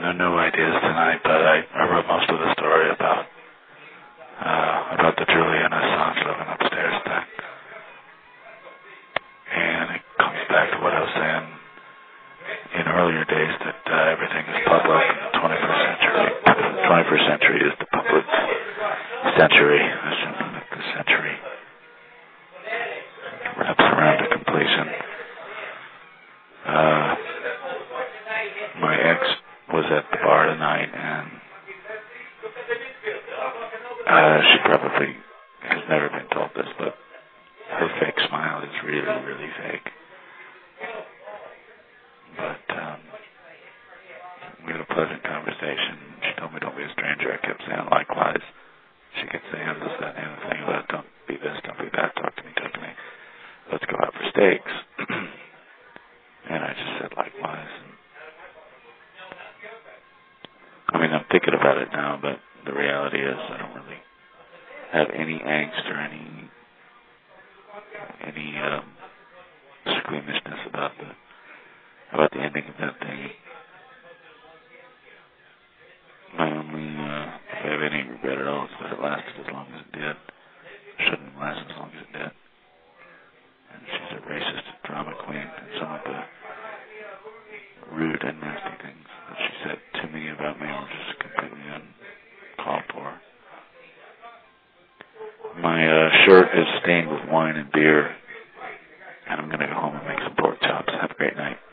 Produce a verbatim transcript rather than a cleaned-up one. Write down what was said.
no new ideas tonight, but I, I wrote most of the story about uh, about the Julian Assange living upstairs thing. And it comes back to what I was saying in earlier days, that uh, everything is public in the twenty-first century. The twenty-first century is the public century. I shouldn't make the century wraps around to completion. Uh, my ex was at the bar tonight, and uh, she probably has never been told this, but her fake smile is really, really fake. But um, we had a pleasant conversation. She told me don't be a stranger. I kept saying likewise. She kept saying this, that, and the other thing about don't be this, don't be that, talk to me, talk to me. Let's go out for steaks. And I just said likewise. And I mean, I'm thinking about it now, but the reality is I don't really have any angst or any any um, squeamishness about the about the ending of that thing. My only, uh, if I have any regret at all, is that it lasted as long as it did. It shouldn't last as long as it did. And she's a racist drama queen, and some of the rude and nasty things that she said to me about me were just completely uncalled for. My uh, shirt is stained with wine and beer, and I'm going to go home and make some pork chops. Have a great night.